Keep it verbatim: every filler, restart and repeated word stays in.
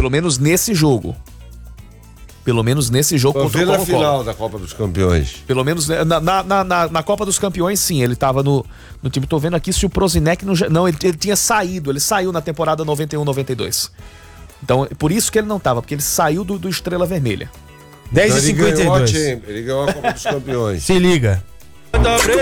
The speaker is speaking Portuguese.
Pelo menos nesse jogo. Pelo menos nesse jogo contra o Colo-Colo. Na final da Copa dos Campeões. Pelo menos na, na, na, na Copa dos Campeões, sim, ele tava no, no time. Tô vendo aqui se o Prosinec não... Não, ele, ele tinha saído, ele saiu na temporada noventa e um, noventa e dois. Então, por isso que ele não tava, porque ele saiu do, do Estrela Vermelha. dez e cinquenta e dois. Ele ganhou a Copa dos Campeões. Se liga.